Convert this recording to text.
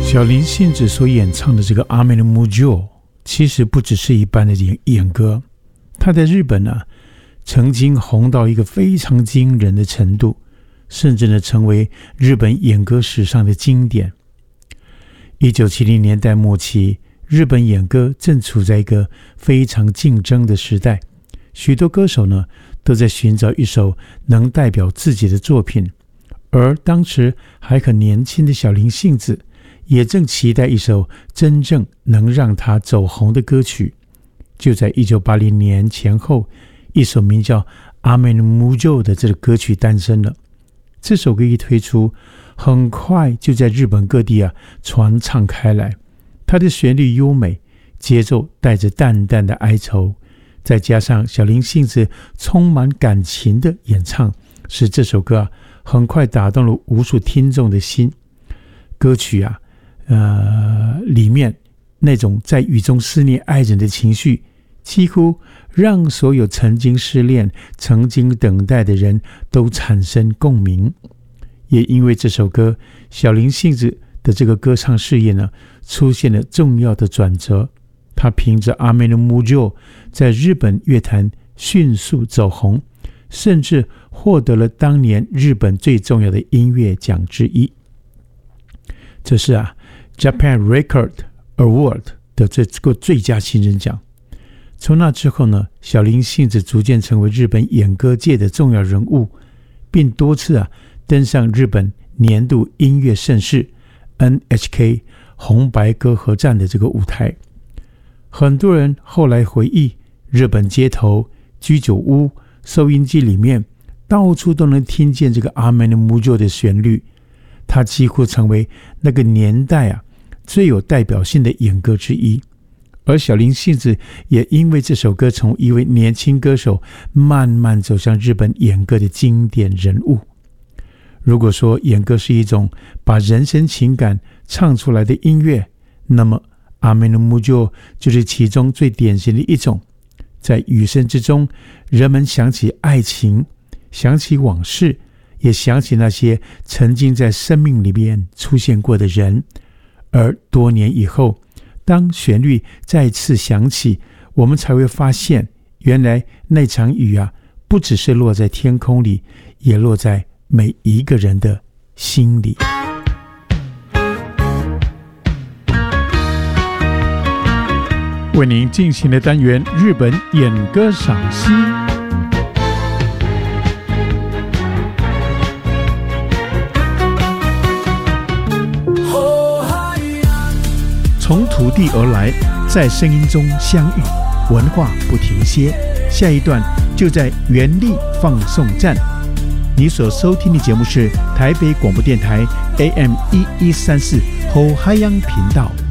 小林幸子所演唱的这个阿美的木jo其实不只是一般的演歌，他在日本呢曾经红到一个非常惊人的程度，甚至呢成为日本演歌史上的经典。1970年代末期，日本演歌正处在一个非常竞争的时代，许多歌手呢都在寻找一首能代表自己的作品，而当时还很年轻的小林幸子也正期待一首真正能让他走红的歌曲。就在1980年前后，一首名叫《阿美的木jo》的这个歌曲诞生了。这首歌一推出，很快就在日本各地传唱开来。它的旋律优美，节奏带着淡淡的哀愁，再加上小林幸子充满感情的演唱，使这首歌很快打动了无数听众的心。歌曲里面那种在雨中思念爱人的情绪，几乎让所有曾经失恋、曾经等待的人都产生共鸣。也因为这首歌，小林幸子的这个歌唱事业呢，出现了重要的转折。他凭着阿美的木jo在日本乐坛迅速走红，甚至获得了当年日本最重要的音乐奖之一，这是Japan Record Award 的这个最佳新人奖。从那之后呢，小林幸子逐渐成为日本演歌界的重要人物，并多次登上日本年度音乐盛事 NHK 红白歌合战的这个舞台。很多人后来回忆，日本街头、居酒屋、收音机里面到处都能听见这个阿美的木jo的旋律，它几乎成为那个年代最有代表性的演歌之一。而小林幸子也因为这首歌，从一位年轻歌手慢慢走向日本演歌的经典人物。如果说演歌是一种把人生情感唱出来的音乐，那么阿美的木jo就是其中最典型的一种。在雨声之中，人们想起爱情，想起往事，也想起那些曾经在生命里面出现过的人。而多年以后，当旋律再次响起，我们才会发现，原来那场雨不只是落在天空里，也落在每一个人的心里。为您进行的单元日本演歌赏析。从土地而来，在声音中相遇，文化不停歇。下一段就在原力放送站。你所收听的节目是台北广播电台 AM1134 后海洋频道。